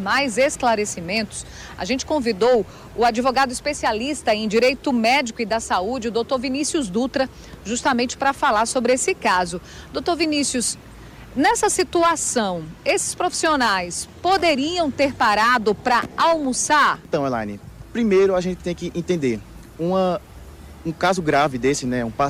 mais esclarecimentos, a gente convidou o advogado especialista em direito médico e da saúde, o doutor Vinícius Dutra, justamente para falar sobre esse caso. Doutor Vinícius, nessa situação, esses profissionais poderiam ter parado para almoçar? Então, Elaine, primeiro a gente tem que entender um caso grave desse, né?